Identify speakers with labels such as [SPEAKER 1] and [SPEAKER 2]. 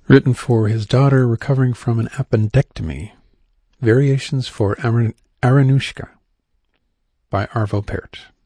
[SPEAKER 1] Written for his daughter recovering from an appendectomy. Variations for Aranushka by Arvo Pärt.